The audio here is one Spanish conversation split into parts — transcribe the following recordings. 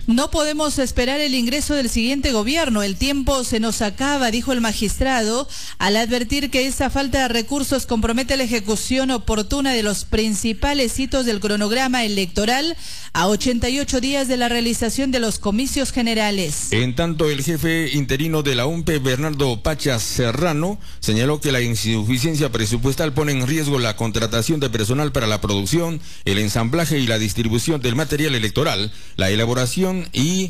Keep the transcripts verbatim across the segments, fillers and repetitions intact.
No podemos esperar el ingreso del siguiente gobierno. El tiempo se nos acaba, dijo el magistrado, al advertir que esa falta de recursos compromete la ejecución oportuna de los principales hitos del cronograma electoral a ochenta y ocho días de la realización de los comicios generales. En tanto, el jefe interino de la U M P, Bernardo Pacha Serrano, señaló que la insuficiencia presupuestal pone en riesgo la contratación de personal para la producción, el ensamblaje y la distribución del material electoral, la elaboración y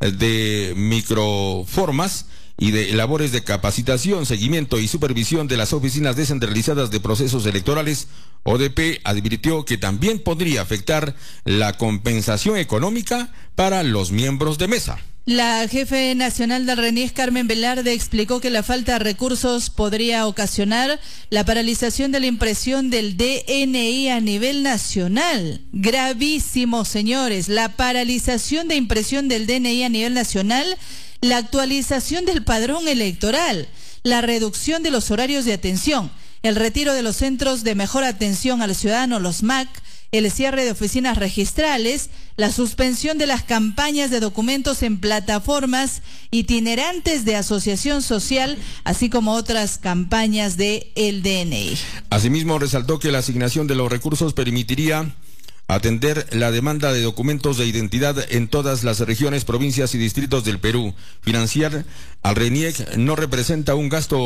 de microformas y de labores de capacitación, seguimiento y supervisión de las oficinas descentralizadas de procesos electorales. O D P advirtió que también podría afectar la compensación económica para los miembros de mesa. La jefe nacional del RENIEC, Carmen Velarde, explicó que la falta de recursos podría ocasionar la paralización de la impresión del D N I a nivel nacional. Gravísimo, señores. La paralización de impresión del D N I a nivel nacional, la actualización del padrón electoral, la reducción de los horarios de atención, el retiro de los centros de mejor atención al ciudadano, los M A C, el cierre de oficinas registrales, la suspensión de las campañas de documentos en plataformas itinerantes de asociación social, así como otras campañas de el D N I. Asimismo, resaltó que la asignación de los recursos permitiría atender la demanda de documentos de identidad en todas las regiones, provincias y distritos del Perú. Financiar al RENIEC no representa un gasto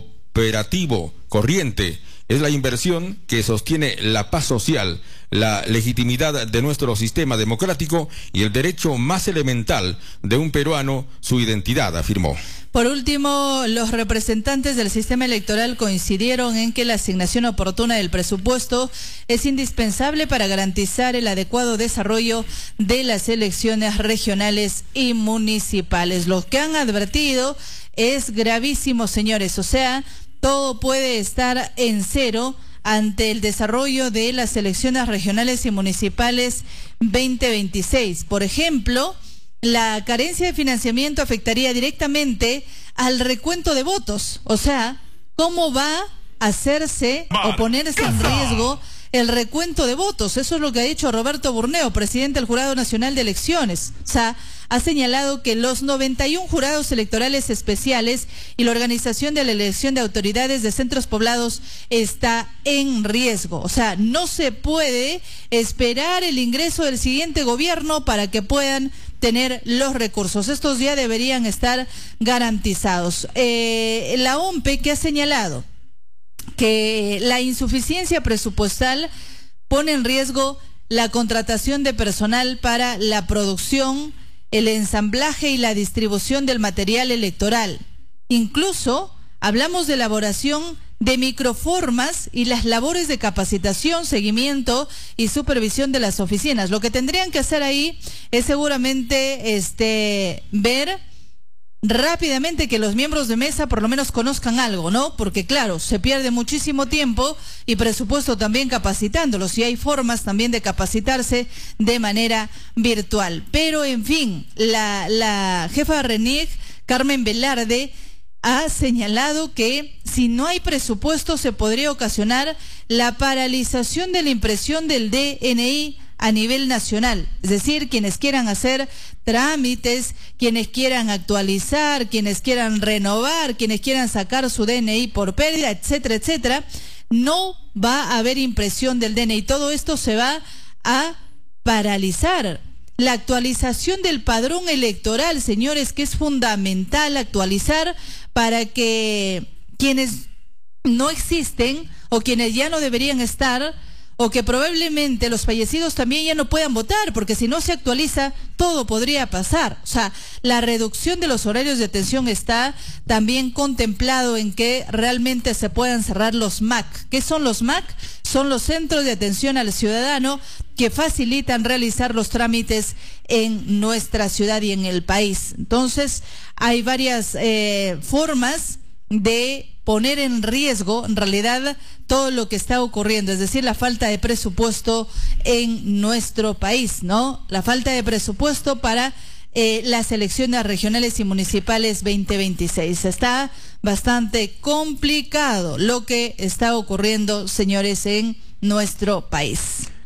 operativo corriente, es la inversión que sostiene la paz social, la legitimidad de nuestro sistema democrático y el derecho más elemental de un peruano, su identidad, afirmó. Por último, los representantes del sistema electoral coincidieron en que la asignación oportuna del presupuesto es indispensable para garantizar el adecuado desarrollo de las elecciones regionales y municipales. Lo que han advertido es gravísimo, señores, o sea, todo puede estar en cero ante el desarrollo de las elecciones regionales y municipales veinte veintiséis. Por ejemplo, la carencia de financiamiento afectaría directamente al recuento de votos. O sea, ¿cómo va a hacerse o ponerse en riesgo el recuento de votos? Eso es lo que ha dicho Roberto Burneo, presidente del Jurado Nacional de Elecciones. O sea, ha señalado que los noventa y un jurados electorales especiales y la organización de la elección de autoridades de centros poblados está en riesgo. O sea, no se puede esperar el ingreso del siguiente gobierno para que puedan tener los recursos. Estos ya deberían estar garantizados. Eh, la O M P, que ha señalado que la insuficiencia presupuestal pone en riesgo la contratación de personal para la producción, el ensamblaje y la distribución del material electoral. Incluso hablamos de elaboración de microformas y las labores de capacitación, seguimiento y supervisión de las oficinas. Lo que tendrían que hacer ahí es seguramente este ver rápidamente que los miembros de mesa por lo menos conozcan algo, ¿no? Porque claro, se pierde muchísimo tiempo y presupuesto también capacitándolos, y hay formas también de capacitarse de manera virtual. Pero en fin, la, la jefa de RENIEC, Carmen Velarde, ha señalado que si no hay presupuesto se podría ocasionar la paralización de la impresión del D N I a nivel nacional. Es decir, quienes quieran hacer trámites, quienes quieran actualizar, quienes quieran renovar, quienes quieran sacar su D N I por pérdida, etcétera, etcétera, no va a haber impresión del D N I. Todo esto se va a paralizar. La actualización del padrón electoral, señores, que es fundamental actualizar para que quienes no existen o quienes ya no deberían estar, o que probablemente los fallecidos también ya no puedan votar, porque si no se actualiza, todo podría pasar. O sea, la reducción de los horarios de atención está también contemplado en que realmente se puedan cerrar los M A C. ¿Qué son los M A C? Son los centros de atención al ciudadano que facilitan realizar los trámites en nuestra ciudad y en el país. Entonces, hay varias eh, formas de poner en riesgo, en realidad, todo lo que está ocurriendo, es decir, la falta de presupuesto en nuestro país, ¿no? La falta de presupuesto para eh, las elecciones regionales y municipales veinte veintiséis. Está bastante complicado lo que está ocurriendo, señores, en nuestro país.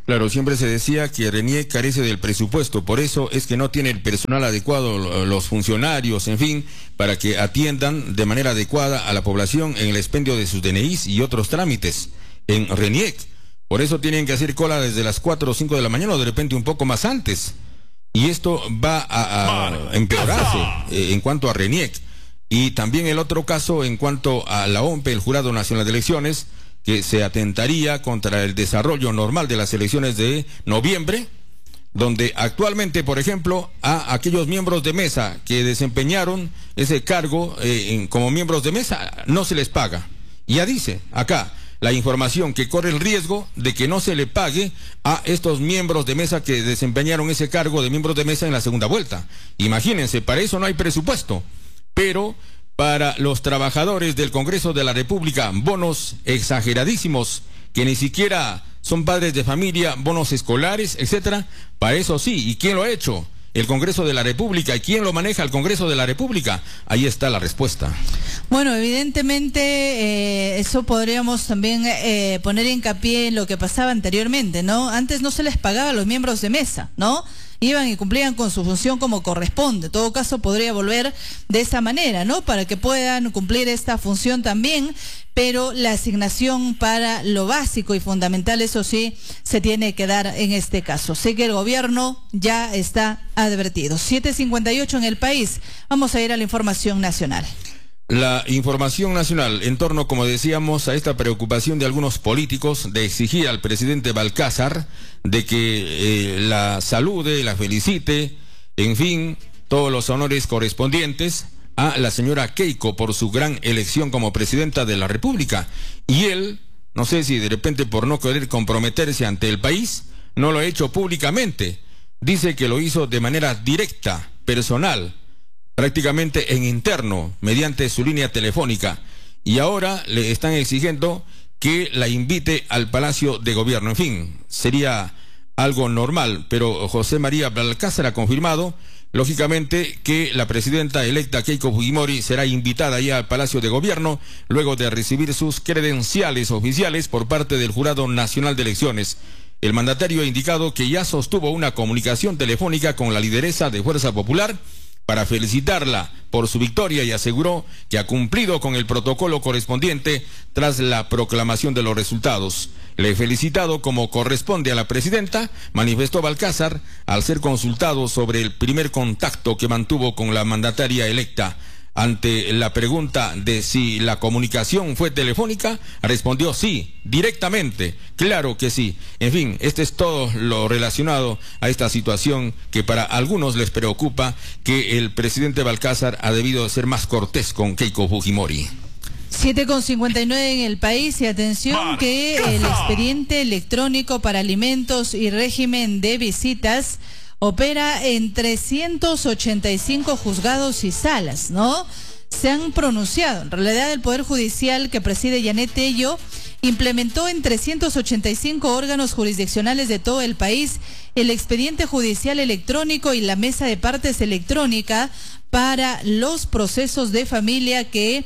Claro, siempre se decía que RENIEC carece del presupuesto, por eso es que no tiene el personal adecuado, los funcionarios, en fin, para que atiendan de manera adecuada a la población en el expendio de sus D N Is y otros trámites en RENIEC. Por eso tienen que hacer cola desde las cuatro o cinco de la mañana o de repente un poco más antes. Y esto va a, a empeorarse eh, en cuanto a RENIEC. Y también el otro caso en cuanto a la O M P E, el Jurado Nacional de Elecciones, que se atentaría contra el desarrollo normal de las elecciones de noviembre, donde actualmente, por ejemplo, a aquellos miembros de mesa que desempeñaron ese cargo eh, en, como miembros de mesa, no se les paga. Y ya dice acá la información que corre el riesgo de que no se le pague a estos miembros de mesa que desempeñaron ese cargo de miembros de mesa en la segunda vuelta. Imagínense, para eso no hay presupuesto, pero para los trabajadores del Congreso de la República, bonos exageradísimos, que ni siquiera son padres de familia, bonos escolares, etcétera. Para eso sí. ¿Y quién lo ha hecho? El Congreso de la República. ¿Y quién lo maneja el Congreso de la República? Ahí está la respuesta. Bueno, evidentemente eh, eso podríamos también eh, poner hincapié en lo que pasaba anteriormente, ¿no? Antes no se les pagaba a los miembros de mesa, ¿no? Iban y cumplían con su función como corresponde. En todo caso podría volver de esa manera, ¿no? Para que puedan cumplir esta función también, pero la asignación para lo básico y fundamental, eso sí, se tiene que dar en este caso. Sé que el gobierno ya está advertido. siete cincuenta y ocho en el país. Vamos a ir a la información nacional. La información nacional en torno, como decíamos, a esta preocupación de algunos políticos de exigir al presidente Balcázar de que eh, la salude, la felicite, en fin, todos los honores correspondientes a la señora Keiko por su gran elección como presidenta de la República. Y él, no sé si de repente por no querer comprometerse ante el país, no lo ha hecho públicamente. Dice que lo hizo de manera directa, personal, prácticamente en interno, mediante su línea telefónica, y ahora le están exigiendo que la invite al Palacio de Gobierno. En fin, sería algo normal, pero José María Balcázar ha confirmado, lógicamente, que la presidenta electa Keiko Fujimori será invitada ya al Palacio de Gobierno, luego de recibir sus credenciales oficiales por parte del Jurado Nacional de Elecciones. El mandatario ha indicado que ya sostuvo una comunicación telefónica con la lideresa de Fuerza Popular para felicitarla por su victoria y aseguró que ha cumplido con el protocolo correspondiente tras la proclamación de los resultados. Le he felicitado como corresponde a la presidenta, manifestó Balcázar al ser consultado sobre el primer contacto que mantuvo con la mandataria electa. Ante la pregunta de si la comunicación fue telefónica, respondió sí, directamente, claro que sí. En fin, este es todo lo relacionado a esta situación que para algunos les preocupa, que el presidente Balcázar ha debido de ser más cortés con Keiko Fujimori. siete con cincuenta y nueve en el país, y atención que el expediente electrónico para alimentos y régimen de visitas opera en trescientos ochenta y cinco juzgados y salas, ¿no? Se han pronunciado. En realidad, el Poder Judicial que preside Yanet Tello implementó en trescientos ochenta y cinco órganos jurisdiccionales de todo el país el expediente judicial electrónico y la mesa de partes electrónica para los procesos de familia que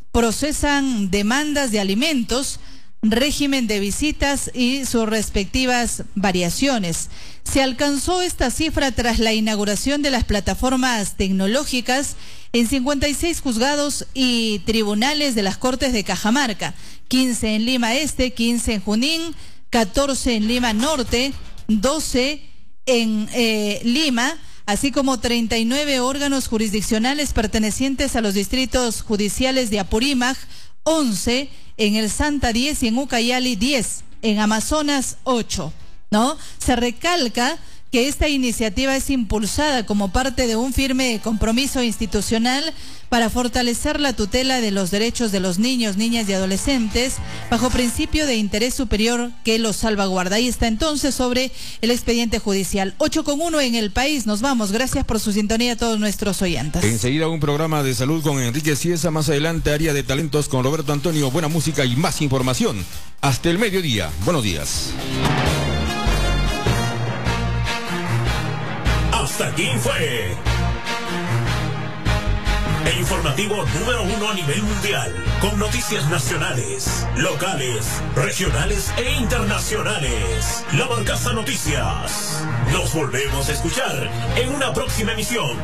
procesan demandas de alimentos, régimen de visitas y sus respectivas variaciones. Se alcanzó esta cifra tras la inauguración de las plataformas tecnológicas en cincuenta y seis juzgados y tribunales de las Cortes de Cajamarca, quince en Lima Este, quince en Junín, catorce en Lima Norte, doce en eh, Lima, así como treinta y nueve órganos jurisdiccionales pertenecientes a los distritos judiciales de Apurímac, once en el Santa diez y en Ucayali diez, en Amazonas ocho, ¿no? Se recalca que esta iniciativa es impulsada como parte de un firme compromiso institucional para fortalecer la tutela de los derechos de los niños, niñas y adolescentes bajo principio de interés superior que los salvaguarda. Ahí está entonces sobre el expediente judicial. ocho con uno en el país. Nos vamos. Gracias por su sintonía a todos nuestros oyentes. Enseguida un programa de salud con Enrique Ciesa. Más adelante área de talentos con Roberto Antonio. Buena música y más información. Hasta el mediodía. Buenos días. Hasta aquí fue El informativo número uno a nivel mundial, con noticias nacionales, locales, regionales e internacionales. La Barcaza Noticias. Nos volvemos a escuchar en una próxima emisión.